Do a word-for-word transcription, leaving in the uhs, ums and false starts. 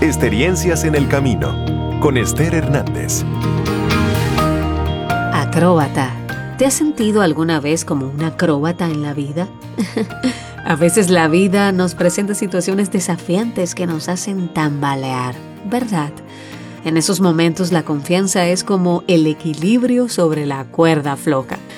Experiencias en el camino, con Esther Hernández. Acróbata. ¿Te has sentido alguna vez como un acróbata en la vida? A veces la vida nos presenta situaciones desafiantes que nos hacen tambalear, ¿verdad? En esos momentos la confianza es como el equilibrio sobre la cuerda floja.